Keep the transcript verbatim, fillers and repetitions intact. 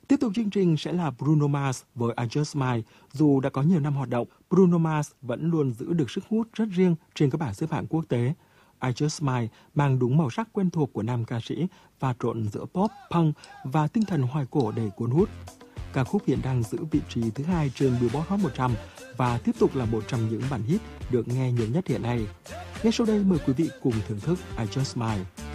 Tiếp tục chương trình sẽ là Bruno Mars với I Just Smile. Dù đã có nhiều năm hoạt động, Bruno Mars vẫn luôn giữ được sức hút rất riêng trên các bảng xếp hạng quốc tế. I Just Smile mang đúng màu sắc quen thuộc của nam ca sĩ, pha trộn giữa pop, punk và tinh thần hoài cổ đầy cuốn hút. Ca khúc hiện đang giữ vị trí thứ hai trên Billboard Hot một trăm và tiếp tục là một trong những bản hit được nghe nhiều nhất hiện nay. Ngay sau đây mời quý vị cùng thưởng thức I Just Smile.